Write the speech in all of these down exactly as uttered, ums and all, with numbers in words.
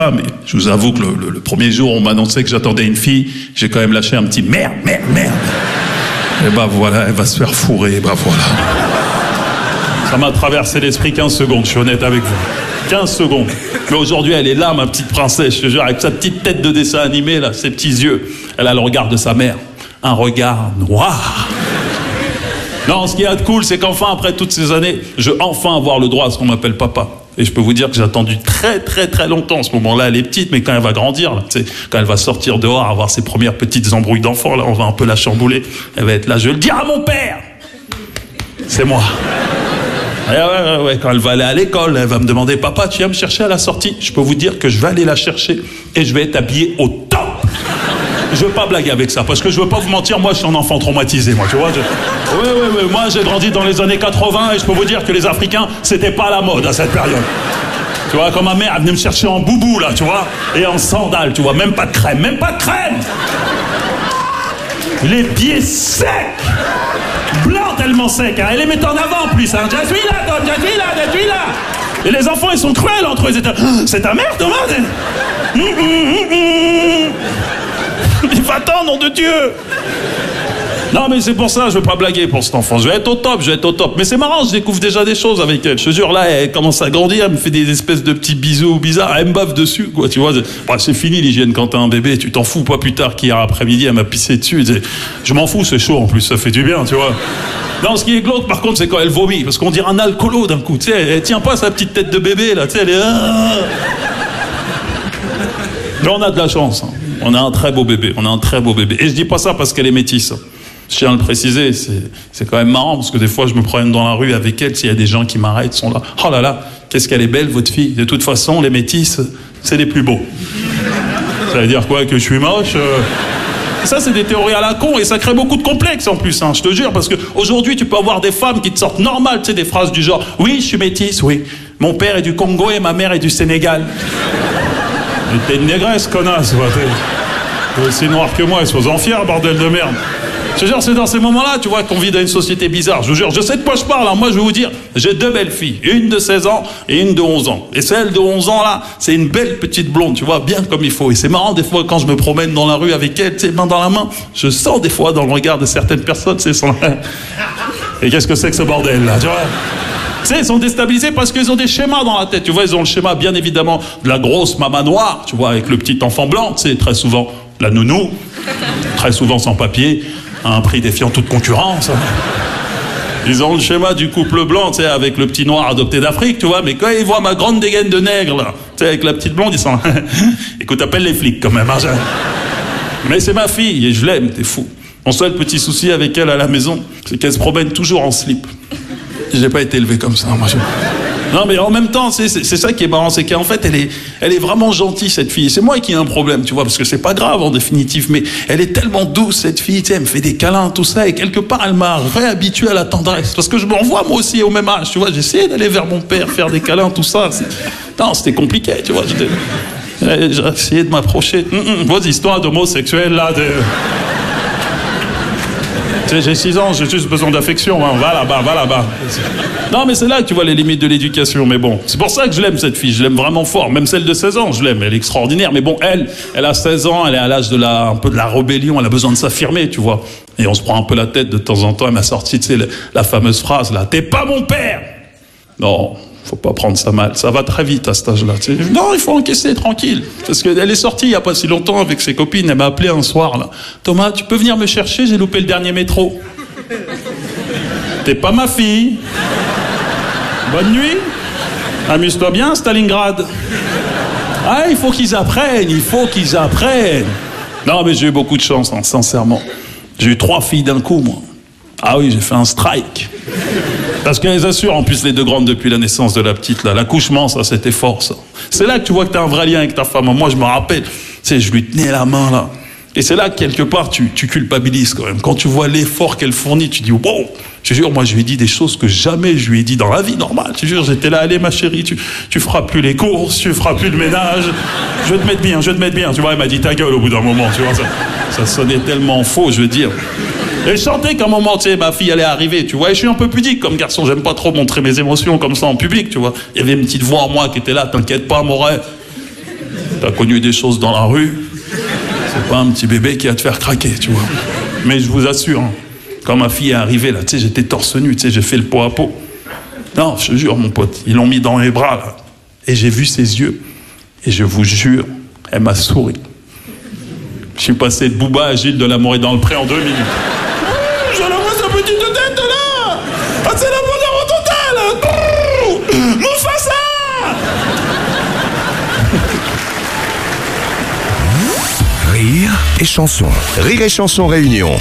Ah, mais je vous avoue que le, le, le premier jour, on m'annonçait que j'attendais une fille, j'ai quand même lâché un petit merde, merde, merde. Et bah voilà, elle va se faire fourrer, bah voilà. Ça m'a traversé l'esprit quinze secondes, je suis honnête avec vous. quinze secondes. Mais aujourd'hui, elle est là, ma petite princesse, je te jure, avec sa petite tête de dessin animé, là, ses petits yeux. Elle a le regard de sa mère. Un regard noir. Non, ce qui est cool, c'est qu'enfin, après toutes ces années, je vais enfin avoir le droit à ce qu'on m'appelle papa. Et je peux vous dire que j'ai attendu très très très longtemps. En ce moment-là, elle est petite, mais quand elle va grandir, là, quand elle va sortir dehors, avoir ses premières petites embrouilles d'enfants, là, on va un peu la chambouler. Elle va être là, je vais le dire à mon père. C'est moi. Et ouais, ouais, ouais, quand elle va aller à l'école, elle va me demander, papa, tu viens me chercher à la sortie? Je peux vous dire que je vais aller la chercher et je vais être habillé au top. Je veux pas blaguer avec ça, parce que je veux pas vous mentir, moi je suis un enfant traumatisé, moi, tu vois. Je... Oui, oui, oui, moi j'ai grandi dans les années quatre-vingts et je peux vous dire que les Africains, c'était pas la mode à cette période. Tu vois, quand ma mère, elle venait me chercher en boubou, là, tu vois, et en sandales, tu vois, même pas de crème, même pas de crème. Les pieds secs, blancs tellement secs, hein. Elle les met en avant en plus, hein. Je suis là, Tom, je suis là, je suis là. Et les enfants, ils sont cruels entre eux. C'est ta mère, Thomas? Hum, hum, hum, hum. Mais va-t'en, nom de Dieu! Non, mais c'est pour ça, je veux pas blaguer pour cet enfant. Je vais être au top, je vais être au top. Mais c'est marrant, je découvre déjà des choses avec elle. Je te jure, là, elle commence à grandir, elle me fait des espèces de petits bisous bizarres, elle me bave dessus, quoi, tu vois. Bah, c'est fini l'hygiène quand t'as un bébé, tu t'en fous pas plus tard qu'hier après-midi, elle m'a pissé dessus. Je m'en fous, c'est chaud en plus, ça fait du bien, tu vois. Non, ce qui est glauque, par contre, c'est quand elle vomit, parce qu'on dirait un alcoolo d'un coup, tu sais, elle tient pas sa petite tête de bébé, là, tu sais, elle est... Mais on a de la chance, hein. On a un très beau bébé, on a un très beau bébé. Et je dis pas ça parce qu'elle est métisse. Je tiens à le préciser, c'est quand même marrant, parce que des fois, je me promène dans la rue avec elle, s'il y a des gens qui m'arrêtent, sont là. Oh là là, qu'est-ce qu'elle est belle, votre fille. De toute façon, les métisses, c'est les plus beaux. Ça veut dire quoi, que je suis moche euh... Ça, c'est des théories à la con, et ça crée beaucoup de complexes en plus, hein, je te jure, parce qu'aujourd'hui, tu peux avoir des femmes qui te sortent normales, tu sais, des phrases du genre, oui, je suis métisse, oui. Mon père est du Congo et ma mère est du Sénégal. T'es une négresse, connasse, t'es aussi noir que moi, sois-en fier, bordel de merde. Je te jure, c'est dans ces moments-là, tu vois, qu'on vit dans une société bizarre. Je vous jure, je sais de quoi je parle, hein. Moi, je vais vous dire, j'ai deux belles filles, une de seize ans et une de onze ans. Et celle de onze ans, là, c'est une belle petite blonde, tu vois, bien comme il faut. Et c'est marrant, des fois, quand je me promène dans la rue avec elle, tu sais, main dans la main, je sens des fois dans le regard de certaines personnes, c'est son... Et qu'est-ce que c'est que ce bordel, là, tu vois? Tu sais, ils sont déstabilisés parce qu'ils ont des schémas dans la tête. Tu vois, ils ont le schéma, bien évidemment, de la grosse maman noire, tu vois, avec le petit enfant blanc, tu sais, très souvent, la nounou, très souvent sans papier, à un prix défiant toute concurrence. Ils ont le schéma du couple blanc, tu sais, avec le petit noir adopté d'Afrique, tu vois, mais quand ils voient ma grande dégaine de nègre, là, tu sais, avec la petite blonde, ils sont... Écoute, appelle les flics, quand même, hein, mais c'est ma fille, et je l'aime, t'es fou. Mon seul petit souci avec elle à la maison, c'est qu'elle se promène toujours en slip. J'ai pas été élevé comme ça, moi. Je... Non, mais en même temps, c'est ça qui est marrant, c'est qu'en fait, elle est, elle est vraiment gentille, cette fille. C'est moi qui ai un problème, tu vois, parce que c'est pas grave, en définitive, mais elle est tellement douce, cette fille, tu sais, elle me fait des câlins, tout ça, et quelque part, elle m'a réhabitué à la tendresse, parce que je me revois, moi aussi, au même âge, tu vois, j'essayais d'aller vers mon père, faire des câlins, tout ça. Non, c'était compliqué, tu vois, j'ai essayé de m'approcher. Mmh, mmh, vos histoires d'homosexuels, là, de... J'ai six ans, j'ai juste besoin d'affection, hein. Va là-bas, va là-bas. Non, mais c'est là que tu vois les limites de l'éducation, mais bon. C'est pour ça que je l'aime, cette fille, je l'aime vraiment fort. Même celle de seize ans, je l'aime, elle est extraordinaire. Mais bon, elle, elle a seize ans, elle est à l'âge de la, un peu de la rébellion, elle a besoin de s'affirmer, tu vois. Et on se prend un peu la tête de temps en temps, elle m'a sorti, tu sais, la, la fameuse phrase, là, « T'es pas mon père !» Non, faut pas prendre ça mal, ça va très vite à cet âge-là. Tu sais. Non, il faut encaisser, tranquille. Parce qu'elle est sortie il n'y a pas si longtemps avec ses copines, elle m'a appelé un soir, là. « Thomas, tu peux venir me chercher, j'ai loupé le dernier métro. » T'es pas ma fille. Bonne nuit. Amuse-toi bien, Stalingrad. Ah, il faut qu'ils apprennent, il faut qu'ils apprennent. Non, mais j'ai eu beaucoup de chance, hein, sincèrement. J'ai eu trois filles d'un coup, moi. Ah oui, j'ai fait un strike. Parce qu'elles assurent, en plus, les deux grandes depuis la naissance de la petite, là. L'accouchement, ça, c'était fort, ça. C'est là que tu vois que t'as un vrai lien avec ta femme. Moi, je me rappelle, tu sais, je lui tenais la main, là. Et c'est là que, quelque part, tu, tu culpabilises, quand même. Quand tu vois l'effort qu'elle fournit, tu dis, wow! Je te jure, moi, je lui ai dit des choses que jamais je lui ai dit dans la vie normale. Je te jure, j'étais là, allez, ma chérie, tu, tu feras plus les courses, tu feras plus le ménage. Je vais te mettre bien, je vais te mettre bien. Tu vois, elle m'a dit ta gueule au bout d'un moment, tu vois. Ça, ça sonnait tellement faux, je veux dire. Et je sentais qu'à un moment, tu sais, ma fille allait arriver, tu vois. Et je suis un peu pudique comme garçon, j'aime pas trop montrer mes émotions comme ça en public, tu vois. Il y avait une petite voix en moi qui était là, t'inquiète pas, mon rêve. t'as connu des choses dans la rue, c'est pas un petit bébé qui va te faire craquer, tu vois. Mais je vous assure, hein, quand ma fille est arrivée, là, tu sais, j'étais torse nu, tu sais, j'ai fait le pot à pot. Non, je te jure, mon pote, ils l'ont mis dans les bras, là. Et j'ai vu ses yeux. Et je vous jure, elle m'a souri. Je suis passé de Booba à Gilles de l'amour et dans le pré en deux minutes. Mmh, je la vois sa petite tête, là. Ah, c'est la bonheur au total. Mmh, Mufasa. Rire et chanson. Rire et chanson réunion.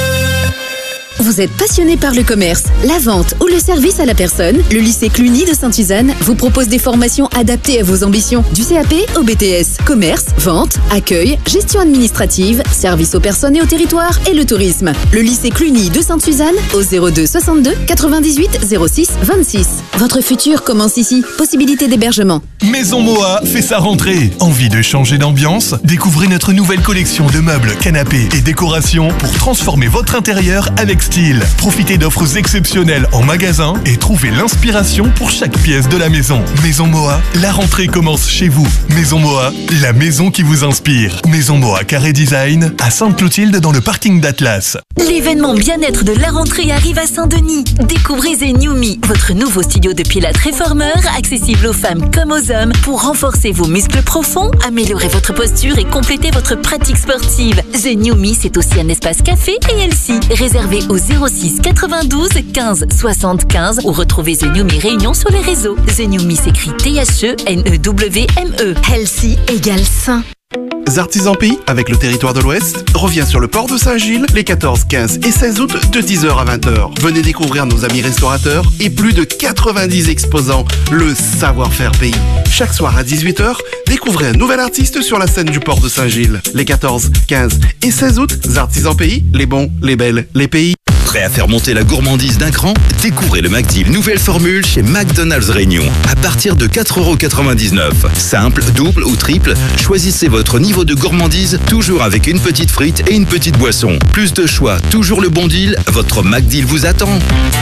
Vous êtes passionné par le commerce, la vente ou le service à la personne? Le lycée Cluny de Sainte-Suzanne vous propose des formations adaptées à vos ambitions. Du C A P au B T S, commerce, vente, accueil, gestion administrative, service aux personnes et au territoire et le tourisme. Le lycée Cluny de Sainte-Suzanne au zéro deux soixante-deux quatre-vingt-dix-huit zéro six vingt-six. Votre futur commence ici. Possibilité d'hébergement. Maison Moa fait sa rentrée. Envie de changer d'ambiance? Découvrez notre nouvelle collection de meubles, canapés et décorations pour transformer votre intérieur avec style. Profitez d'offres exceptionnelles en magasin et trouvez l'inspiration pour chaque pièce de la maison. Maison Moa, la rentrée commence chez vous. Maison Moa, la maison qui vous inspire. Maison Moa Carré Design à Sainte-Clotilde dans le parking d'Atlas. L'événement bien-être de la rentrée arrive à Saint-Denis. Découvrez Zenyoumi, votre nouveau studio de pilates réformeur accessible aux femmes comme aux hommes pour renforcer vos muscles profonds, améliorer votre posture et compléter votre pratique sportive. Zenyoumi, c'est aussi un espace café et healthy. Réservé au zéro six quatre-vingt-douze quinze soixante-quinze ou retrouvez Zenyoumi Réunion sur les réseaux. Zenyoumi s'écrit T H E N E W M E. Healthy égale sain. Artisan Pays, avec le territoire de l'Ouest, revient sur le port de Saint-Gilles les quatorze, quinze et seize août de dix heures à vingt heures. Venez découvrir nos amis restaurateurs et plus de quatre-vingt-dix exposants, le savoir-faire pays. Chaque soir à dix-huit heures, découvrez un nouvel artiste sur la scène du port de Saint-Gilles. Les quatorze, quinze et seize août, Artisan Pays, les bons, les belles, les pays. Prêt à faire monter la gourmandise d'un cran? Découvrez le McDeal nouvelle formule chez McDonald's Réunion à partir de quatre euros quatre-vingt-dix-neuf. Simple, double ou triple, choisissez votre niveau de gourmandise, toujours avec une petite frite et une petite boisson. Plus de choix, toujours le bon deal, votre McDeal vous attend.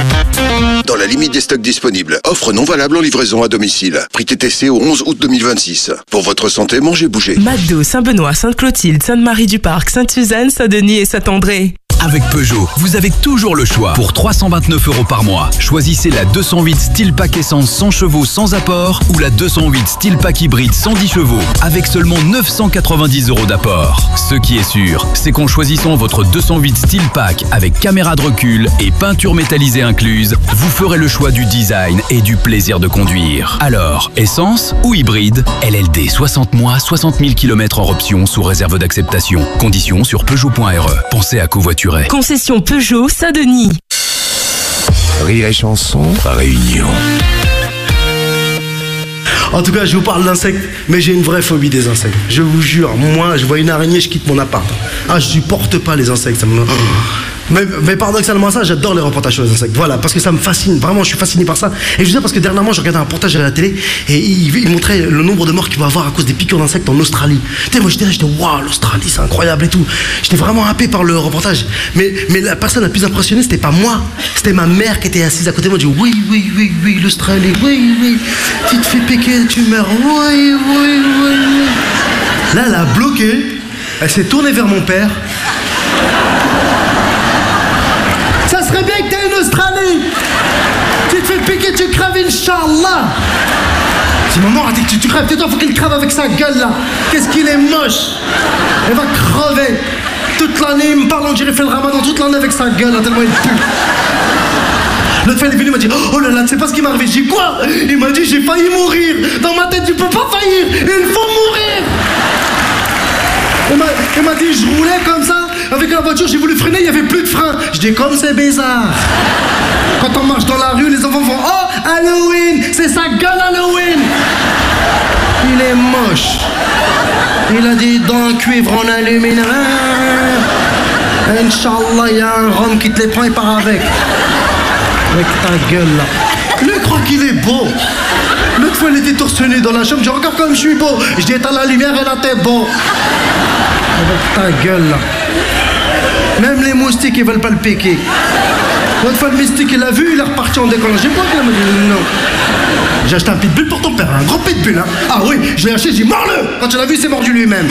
Dans la limite des stocks disponibles, offre non valable en livraison à domicile. Prix T T C au onze août deux mille vingt-six. Pour votre santé, mangez, bougez. McDo, Saint-Benoît, Sainte-Clotilde, Sainte-Marie-du-Parc, Sainte-Suzanne, Saint-Denis et Saint-André. Avec Peugeot, vous avez toujours le choix. Pour trois cent vingt-neuf euros par mois, choisissez la deux cent huit Style Pack Essence cent chevaux sans apport ou la deux cent huit Style Pack Hybride cent dix chevaux avec seulement neuf cent quatre-vingt-dix euros d'apport. Ce qui est sûr, c'est qu'en choisissant votre deux cent huit Style Pack avec caméra de recul et peinture métallisée incluse, vous ferez le choix du design et du plaisir de conduire. Alors, essence ou hybride? L L D soixante mois, soixante mille kilomètres hors option sous réserve d'acceptation. Conditions sur Peugeot point R E. Pensez à covoiturer. Concession Peugeot, Saint-Denis. Rire et chanson, réunion. En tout cas, je vous parle d'insectes, mais j'ai une vraie phobie des insectes. Je vous jure, moi, je vois une araignée, je quitte mon appart. Ah, je supporte pas les insectes. Ça me... mais, mais paradoxalement ça, j'adore les reportages sur les insectes. Voilà, parce que ça me fascine. Vraiment, je suis fasciné par ça. Et je veux dire parce que dernièrement, je regardais un reportage à la télé et il, il montrait le nombre de morts qu'il va avoir à cause des piqûres d'insectes en Australie. Tu sais, moi j'étais là, j'étais waouh, l'Australie, c'est incroyable et tout. J'étais vraiment happé par le reportage. Mais, mais la personne la plus impressionnée, c'était pas moi. C'était ma mère qui était assise à côté de moi. Je dis oui, oui, oui, oui, l'Australie, oui, oui. Tu te fais piquer, tu meurs, oui, oui, oui, oui. Là, elle a bloqué. Elle s'est tournée vers mon père. Ça serait bien que t'aies une Australie. Tu te fais piquer, tu crèves, Inch'Allah. Si maman a dit que tu, tu crèves, tais-toi, faut qu'il crève avec sa gueule là. Qu'est-ce qu'il est moche. Elle va crever. Toute l'année, il me parle, on dirait fait le ramadan toute l'année avec sa gueule, là, tellement il pue. L'autre fois, il est venu, il m'a dit oh là là, tu sais pas ce qui m'est arrivé. J'ai dit quoi? Il m'a dit j'ai failli mourir. Dans ma tête, tu peux pas faillir. Il faut mourir. Il m'a dit je roulais comme ça avec la voiture, j'ai voulu freiner, il n'y avait plus de frein. Je dis comme c'est bizarre. Quand on marche dans la rue, les enfants font oh Halloween, c'est sa gueule Halloween. Il est moche. Il a dit dans le cuivre on allume une Inch'Allah, il y a un rhum qui te les prend et part avec. Avec ta gueule là. Lui il croit qu'il est beau. L'autre fois il était torse nu dans la chambre, je dis regarde comme je suis beau. Je dis éteins la lumière et là t'es beau. Avec ta gueule là. Même les moustiques ils veulent pas le piquer. L'autre fois le mystique il l'a vu, il est reparti en décollant. J'ai pas qu'il m'a dit non. J'ai acheté un pitbull pour ton père, un gros pitbull, hein. Ah oui, je l'ai acheté, j'ai dit mords-le. Quand tu l'as vu, c'est mordu lui-même.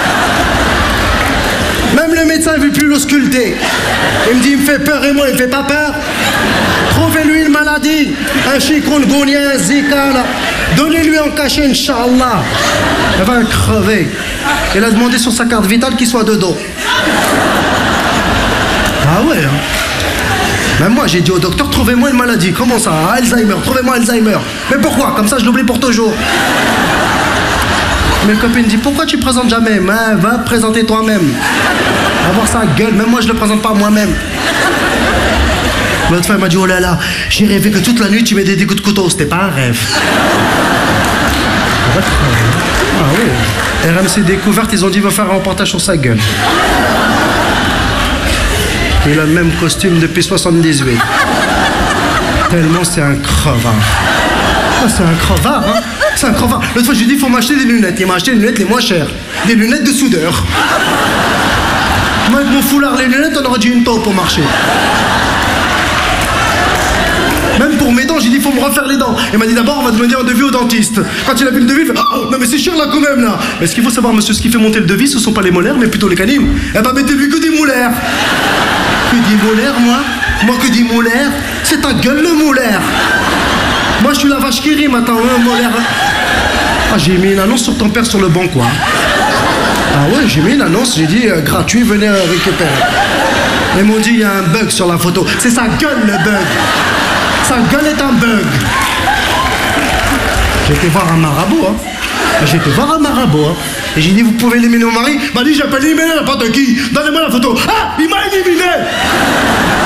Même le médecin ne veut plus l'ausculter. Il me dit, il me fait peur et moi, il me fait pas peur. Trouvez-lui une maladie, un chikungunya, un zika, là. Donnez-lui en cachet, Inch'Allah. Elle va crever. Il a demandé sur sa carte vitale qu'il soit de dos. Ah ouais, hein. Même moi, j'ai dit au docteur, trouvez-moi une maladie. Comment ça? Alzheimer, trouvez-moi Alzheimer. Mais pourquoi? Comme ça, je l'oublie pour toujours. Mes copines disent, pourquoi tu présentes jamais? Ben, va présenter toi-même. Va voir sa gueule, même moi je le présente pas moi-même. L'autre fois elle m'a dit, oh là là, j'ai rêvé que toute la nuit tu m'aidais des coups de couteau, c'était pas un rêve. Ah oui. R M C Découverte, ils ont dit, va faire un reportage sur sa gueule. Il a le même costume depuis soixante-dix-huit. Tellement c'est un crevard. Ah, c'est un crevard, hein. C'est un crevard. L'autre fois, j'ai dit, il faut m'acheter des lunettes. Il m'a acheté les lunettes les moins chères. Des lunettes de soudeur. Moi, avec mon foulard, les lunettes, on aurait dû une taupe pour marcher. Même pour mes dents, j'ai dit, il faut me refaire les dents. Il m'a dit, d'abord, on va demander un devis au dentiste. Quand il a vu le devis, il fait, oh, non, mais c'est cher là quand même, là. Mais ce qu'il faut savoir, monsieur, ce qui fait monter le devis, ce sont pas les molaires, mais plutôt les canines. Eh ben, mettez-lui que des molaires. Que des molaires, moi? Moi, que des molaires? C'est ta gueule, le molaire. Moi, je suis la vache qui rit maintenant, hein, molaire. Ah, j'ai mis une annonce sur ton père sur le banc, quoi. Ah ouais, j'ai mis une annonce, j'ai dit, euh, gratuit, venez euh, récupérer. Ils m'ont dit, il y a un bug sur la photo. C'est sa gueule, le bug. Sa gueule est un bug. J'ai été voir un marabout, hein. J'ai été voir un marabout, hein. Et j'ai dit, vous pouvez éliminer mon mari? Il m'a dit, j'appelle éliminer n'importe qui. Donnez-moi la photo. Ah, il m'a éliminé.